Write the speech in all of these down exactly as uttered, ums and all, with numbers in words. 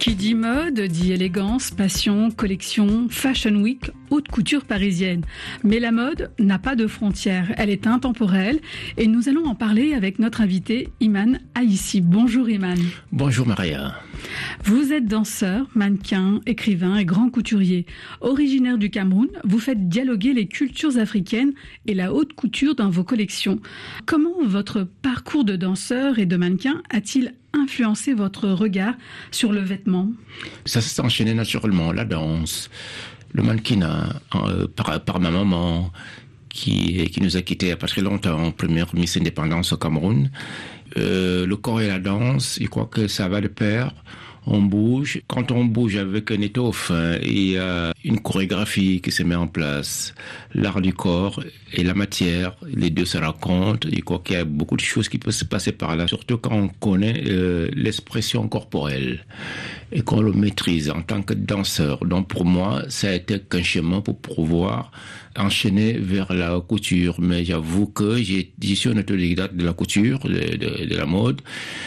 Qui dit mode, dit élégance, passion, collection, fashion week, haute couture parisienne. Mais la mode n'a pas de frontières, elle est intemporelle et nous allons en parler avec notre invité Iman Aïssi. Bonjour Iman. Bonjour Maria. Vous êtes danseur, mannequin, écrivain et grand couturier. Originaire du Cameroun, vous faites dialoguer les cultures africaines et la haute couture dans vos collections. Comment votre parcours de danseur et de mannequin a-t-il influencé votre regard sur le vêtement? Ça s'est enchaîné naturellement, la danse, le mannequinat, euh, par, par ma maman qui, qui nous a quittés il n'y a pas très longtemps, première Miss Indépendance au Cameroun. Euh, le corps et la danse, je crois que ça va de pair. On bouge. Quand on bouge avec une étoffe, hein, il y a une chorégraphie qui se met en place. L'art du corps et la matière, les deux se rencontrent. Je crois qu'il y a beaucoup de choses qui peuvent se passer par là, surtout quand on connaît euh, l'expression corporelle et qu'on le maîtrise en tant que danseur. Donc pour moi, ça a été qu'un chemin pour pouvoir enchaîner vers la couture. Mais j'avoue que j'ai, je suis un autodidacte de la couture, de, de, de la mode.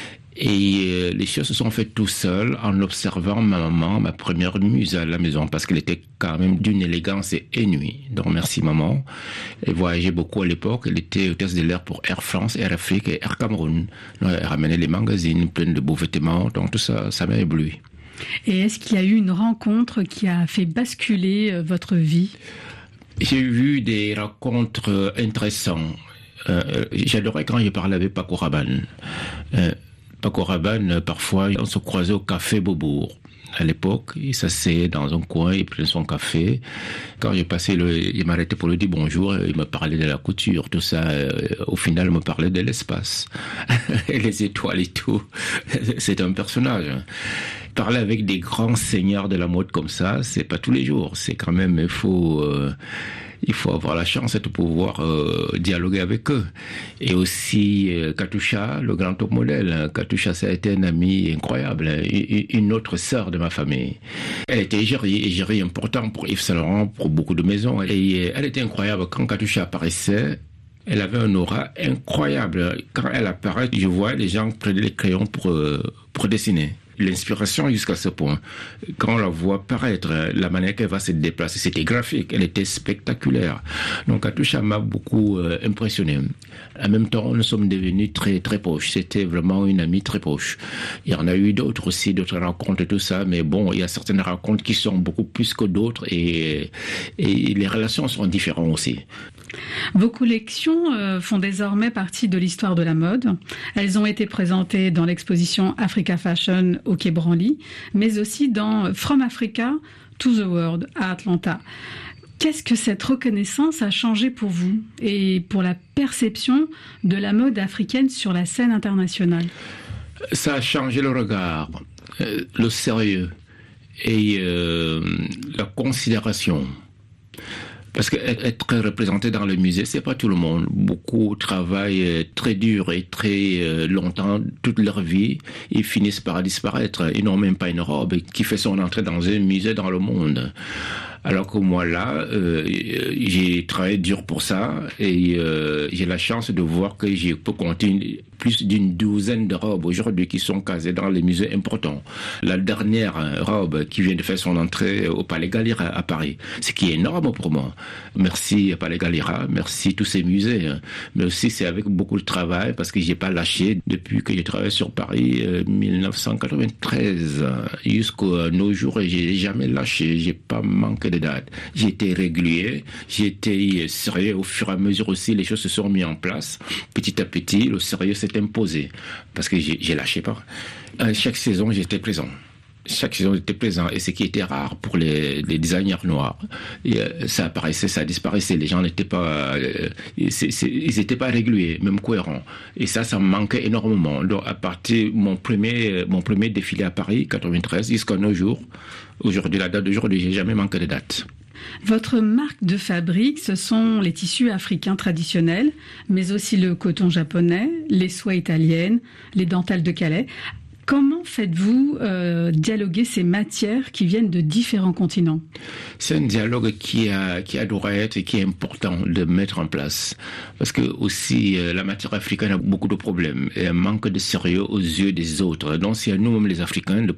Et euh, les choses se sont faites tout seul en observant ma maman, ma première muse à la maison, parce qu'elle était quand même d'une élégance inouïe. Donc merci maman. Elle voyageait beaucoup à l'époque. Elle était hôtesse de l'air pour Air France, Air Afrique et Air Cameroun. Donc, elle ramenait les magazines pleins de beaux vêtements. Donc tout ça, ça m'a ébloui. Et est-ce qu'il y a eu une rencontre qui a fait basculer euh, votre vie? J'ai vu des rencontres intéressantes. Euh, j'adorais quand je parlais avec Paco Rabanne. Euh, Paco Rabanne, parfois, on se croisait au café Beaubourg. À l'époque, il s'asseyait dans un coin, il prenait son café. Quand j'ai passé, le, il m'arrêtait pour lui dire bonjour, il me parlait de la couture, tout ça. Euh, au final, il me parlait de l'espace, et les étoiles et tout. C'est un personnage. Parler avec des grands seigneurs de la mode comme ça, c'est pas tous les jours. C'est quand même, il faut... Euh, Il faut avoir la chance de pouvoir euh, dialoguer avec eux. Et aussi euh, Katusha, le grand top modèle. Katusha, ça a été un ami incroyable, une autre sœur de ma famille. Elle était égérie, égérie important pour Yves Saint Laurent, pour beaucoup de maisons. Et elle était incroyable. Quand Katusha apparaissait, elle avait un aura incroyable. Quand elle apparaît, je vois les gens prendre les crayons pour, euh, pour dessiner. L'inspiration jusqu'à ce point. Quand on la voit paraître, la manière qu'elle va se déplacer, c'était graphique, elle était spectaculaire. Donc Katusha m'a beaucoup euh, impressionné. En même temps, nous sommes devenus très très proches. C'était vraiment une amie très proche. Il y en a eu d'autres aussi, d'autres rencontres et tout ça, mais bon, il y a certaines rencontres qui sont beaucoup plus que d'autres et, et les relations sont différentes aussi. Vos collections euh, font désormais partie de l'histoire de la mode. Elles ont été présentées dans l'exposition Africa Fashion au Quai Branly, mais aussi dans From Africa to the World à Atlanta. Qu'est-ce que cette reconnaissance a changé pour vous et pour la perception de la mode africaine sur la scène internationale? Ça a changé le regard, euh, le sérieux et euh, la considération. Parce qu'être représenté dans le musée, c'est pas tout le monde. Beaucoup travaillent très dur et très longtemps, toute leur vie, ils finissent par disparaître. Ils n'ont même pas une robe qui fait son entrée dans un musée dans le monde. Alors que moi là, euh, j'ai travaillé dur pour ça et euh, j'ai la chance de voir que je peux compter plus d'une douzaine de robes aujourd'hui qui sont casées dans les musées importants. La dernière robe qui vient de faire son entrée au Palais Galliera à Paris, ce qui est énorme pour moi. Merci Palais Galliera, merci tous ces musées, mais aussi c'est avec beaucoup de travail parce que j'ai pas lâché depuis que j'ai travaillé sur Paris euh, dix-neuf cent quatre-vingt-treize jusqu'à nos jours et j'ai jamais lâché, j'ai pas manqué de date. J'ai été régulier, j'ai été sérieux au fur et à mesure aussi, les choses se sont mises en place. Petit à petit, le sérieux s'est imposé parce que j'ai, j'ai lâché pas. À chaque saison, j'étais présent. Chaque saison j'étais présent et ce qui était rare pour les, les designers noirs. Et, euh, ça apparaissait, ça disparaissait. Les gens n'étaient pas, euh, c'est, c'est, ils n'étaient pas réguliers, même cohérents. Et ça, ça me manquait énormément. Donc à partir mon premier, mon premier défilé à Paris, quatre-vingt-treize, jusqu'à nos jours. Aujourd'hui, la date d'aujourd'hui, j'ai jamais manqué de date. Votre marque de fabrique, ce sont les tissus africains traditionnels, mais aussi le coton japonais, les soies italiennes, les dentelles de Calais. Comment faites-vous euh, dialoguer ces matières qui viennent de différents continents? C'est un dialogue qui a qui a doit être et qui est important de mettre en place parce que aussi euh, la matière africaine a beaucoup de problèmes et un manque de sérieux aux yeux des autres. Donc c'est à nous-mêmes les Africains de